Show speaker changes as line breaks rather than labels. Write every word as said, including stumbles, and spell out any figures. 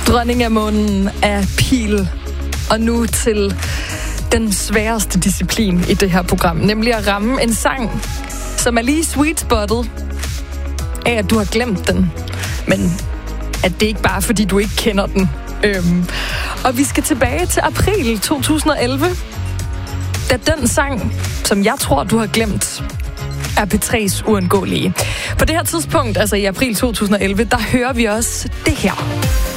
Dronning af månen af pil. Og nu til den sværeste disciplin i det her program, nemlig at ramme en sang, som er lige sweet spottet af, at du har glemt den. Men at det ikke bare er, fordi du ikke kender den. Øhm. Og vi skal tilbage til april to tusind og elleve, da den sang, som jeg tror, du har glemt, er P tre's Uundgåelige. På det her tidspunkt, altså i april to tusind og elleve, der hører vi også det her.